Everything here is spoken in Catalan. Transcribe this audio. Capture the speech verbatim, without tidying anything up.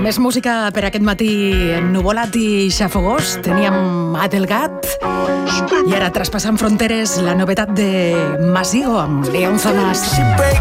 Més música per aquest matí ennuvolat i xafogós. Teníem Adelgat i ara, traspassant fronteres, la novetat de Masigo amb León Zamás.